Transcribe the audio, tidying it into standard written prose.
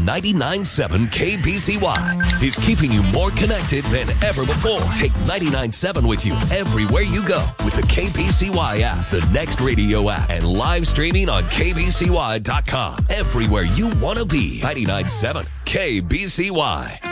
99.7 KBCY is keeping you more connected than ever before. Take 99.7 with you everywhere you go with the KBCY app, the Next Radio app, and live streaming on KBCY.com. Everywhere you want to be. 99.7 KBCY.